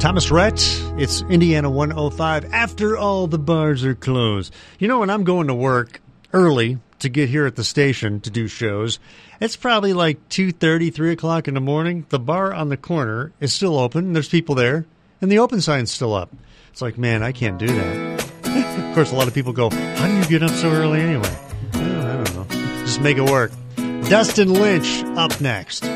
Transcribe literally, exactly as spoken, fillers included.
Thomas Rhett, it's Indiana one oh five, after all the bars are closed. You know, when I'm going to work early to get here at the station to do shows, it's probably like two thirty, three o'clock in the morning. The bar on the corner is still open. There's people there, and the open sign's still up. It's like, man, I can't do that. Of course, a lot of people go, how do you get up so early anyway? Oh, I don't know. Just make it work. Dustin Lynch up next.